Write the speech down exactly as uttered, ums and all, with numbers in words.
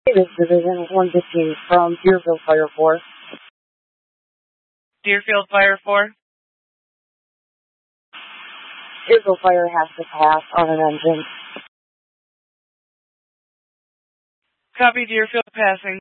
This is Division one fifteen from Deerfield Fire four. Deerfield Fire four? Deerfield Fire has to pass on an engine. Copy, Deerfield passing.